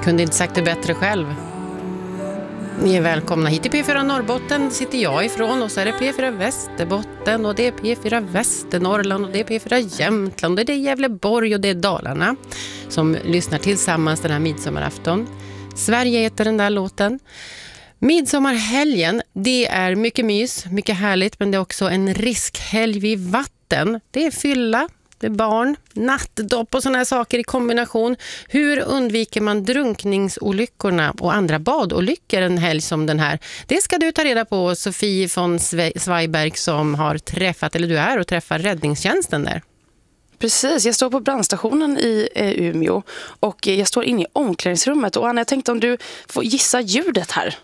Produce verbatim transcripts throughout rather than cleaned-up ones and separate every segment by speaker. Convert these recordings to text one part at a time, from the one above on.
Speaker 1: Kunde inte sagt det bättre själv. Ni är välkomna hit till P fyra Norrbotten, sitter jag ifrån, och så är det P fyra Västerbotten och det är P fyra Västernorrland och det är P fyra Jämtland och det är Gävleborg och det är Dalarna som lyssnar tillsammans den här midsommarafton. Sverige heter den där låten. Midsommarhelgen, det är mycket mys, mycket härligt, men det är också en riskhelg vid vatten. Det är fylla, det är barn, nattdopp och såna här saker i kombination. Hur undviker man drunkningsolyckorna och andra badolyckor en helg som den här? Det ska du ta reda på, Sofie von Zweiberg, som har träffat, eller du är och träffar räddningstjänsten där.
Speaker 2: Precis, jag står på brandstationen i eh, Umeå och jag står inne i omklädningsrummet. Och Anna, jag tänkte om du får gissa ljudet här.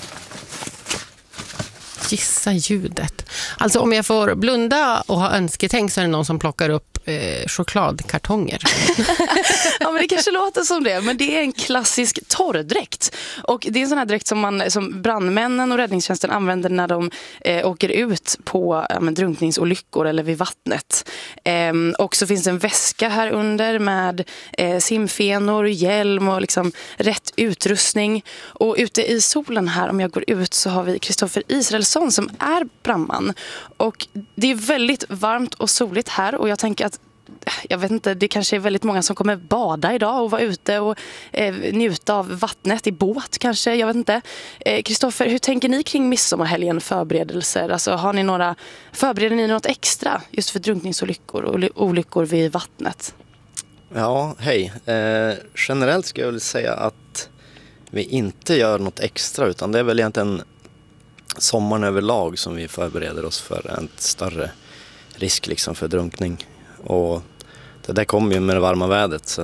Speaker 1: Gissa ljudet. Alltså om jag får blunda och ha önsketänk så är det någon som plockar upp eh, chokladkartonger.
Speaker 2: Ja, men det kanske låter som det. Men det är en klassisk torrdräkt. Och det är en sån här dräkt som, man, som brandmännen och räddningstjänsten använder när de eh, åker ut på ja, men, drunkningsolyckor eller vid vattnet. Eh, och så finns det en väska här under med eh, simfenor, hjälm och liksom rätt utrustning. Och ute i solen här, om jag går ut, så har vi Kristoffer Israelsson som är brandman. Och det är väldigt varmt och soligt här, och jag tänker att jag vet inte, det kanske är väldigt många som kommer bada idag och vara ute och eh, njuta av vattnet i båt kanske, jag vet inte. Kristoffer, eh, hur tänker ni kring midsommarhelgen förberedelser? Alltså har ni några, förbereder ni något extra just för drunkningsolyckor och olyckor vid vattnet?
Speaker 3: Ja, hej. Eh, generellt ska jag väl säga att vi inte gör något extra, utan det är väl egentligen sommaren överlag som vi förbereder oss för en större risk liksom för drunkning. Och det där kommer ju med det varma vädret, så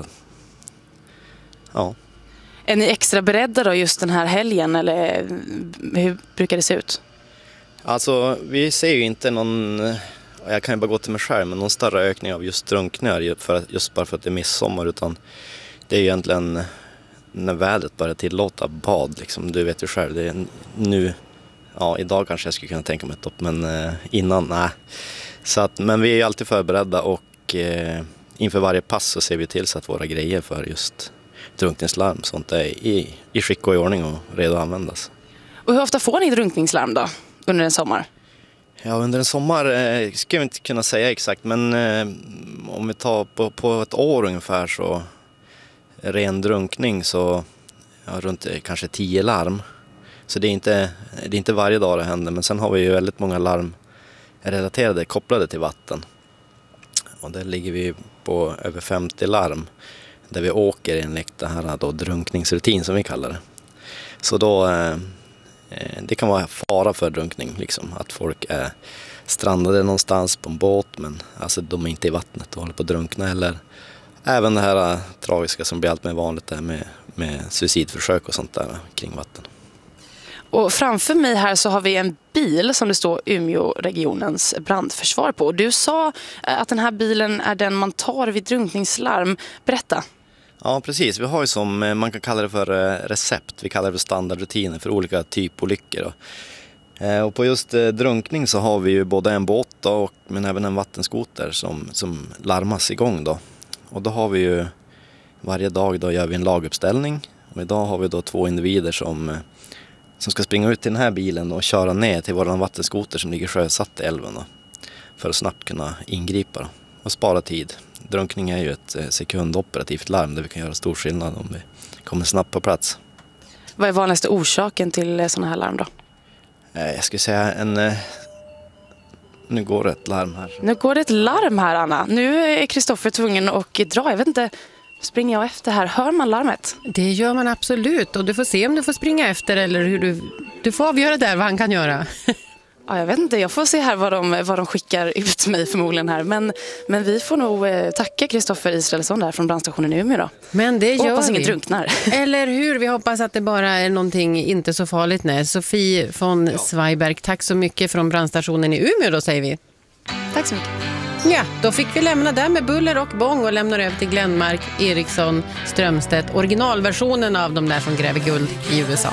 Speaker 3: ja.
Speaker 2: Är ni extra beredda då just den här helgen, eller hur brukar det se ut?
Speaker 3: Alltså vi ser ju inte någon, jag kan ju bara gå till mig själv, men någon större ökning av just drunkningar för, just bara för att det är midsommar, utan det är ju egentligen när vädret börjar tillåta bad liksom. Du vet ju själv, det är nu, ja idag kanske jag skulle kunna tänka mig ett dopp, men eh, innan, nej. Så att, men vi är alltid förberedda, och eh, inför varje pass så ser vi till så att våra grejer för just drunkningslarm, sånt är i, i skick och i ordning och redo att användas.
Speaker 2: Och hur ofta får ni drunkningslarm då under en sommar?
Speaker 3: Ja, under en sommar eh, ska jag inte kunna säga exakt, men eh, om vi tar på, på ett år ungefär, så ren drunkning så ja, runt eh, kanske tio larm. Så det är, inte, det är inte varje dag det händer, men sen har vi ju väldigt många larm relaterade, kopplade till vatten. Och där ligger vi på över femtio larm där vi åker enligt det här då, drunkningsrutin som vi kallar det. Så då eh, det kan vara fara för drunkning liksom, att folk är strandade någonstans på en båt, men alltså de är inte i vattnet och håller på att drunkna, eller även det här äh, tragiska som blir allt mer vanligt där med, med suicidförsök och sånt där kring vatten.
Speaker 2: Och framför mig här så har vi en bil som det står Umeå-regionens brandförsvar på. Du sa att den här bilen är den man tar vid drunkningslarm. Berätta.
Speaker 3: Ja, precis. Vi har ju som, man kan kalla det för recept. Vi kallar det för standardrutiner för olika typolyckor. Och på just drunkning så har vi ju både en båt då, och, men även en vattenskoter som, som larmas igång då. Och då har vi ju varje dag då gör vi en laguppställning. Och idag har vi då två individer som som ska springa ut till den här bilen och köra ner till våran vattenskoter som ligger sjösatt i älven då, för att snabbt kunna ingripa då, och spara tid. Drunkning är ju ett sekundoperativt larm där vi kan göra stor skillnad om vi kommer snabbt på plats.
Speaker 2: Vad är vanligaste orsaken till sådana här larm då?
Speaker 3: Jag skulle säga en... Nu går det ett larm här.
Speaker 2: Nu går det ett larm här, Anna. Nu är Kristoffer tvungen att dra. Jag vet inte... Springer jag efter här? Hör man larmet?
Speaker 1: Det gör man absolut, och du får se om du får springa efter eller hur du... Du får avgöra där vad han kan göra.
Speaker 2: Ja, jag vet inte. Jag får se här vad de, vad de skickar ut mig förmodligen här. Men, men vi får nog eh, tacka Kristoffer Israelsson där från brandstationen i Umeå då.
Speaker 1: Men det gör
Speaker 2: hoppas
Speaker 1: vi.
Speaker 2: ingen drunknar.
Speaker 1: Eller hur? Vi hoppas att det bara är någonting inte så farligt. Nej. Sofie von ja. Zweiberg, tack så mycket från brandstationen i Umeå då, säger vi.
Speaker 2: Tack så mycket.
Speaker 1: Ja, då fick vi lämna där med buller och bång och lämnar över till Glenmark, Eriksson, Strömstedt, originalversionen av de där som gräver guld i U S A.